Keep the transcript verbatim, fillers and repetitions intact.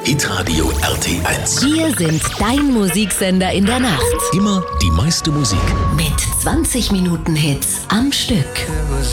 Hitradio R T eins. Wir sind dein Musiksender in der Nacht. Immer die meiste Musik. Mit zwanzig Minuten Hits am Stück. It was